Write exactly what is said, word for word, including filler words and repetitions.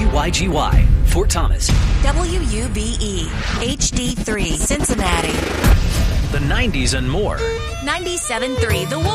W Y G Y, Fort Thomas. W U B E, H D three, Cincinnati. The nineties and more. ninety-seven point three The Wolf.